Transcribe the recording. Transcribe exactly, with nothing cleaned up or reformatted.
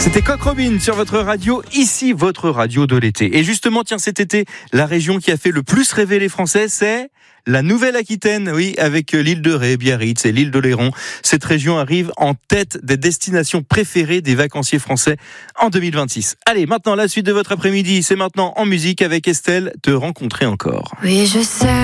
C'était Coq Robin sur votre radio, ici votre radio de l'été. Et justement, tiens, cet été, la région qui a fait le plus rêver les Français, c'est la Nouvelle-Aquitaine, oui, avec l'île de Ré, Biarritz et l'île d'Oléron. Cette région arrive en tête des destinations préférées des vacanciers français en deux mille vingt-six. Allez, maintenant, la suite de votre après-midi, c'est maintenant en musique avec Estelle, Te rencontrer encore. Oui, je sais.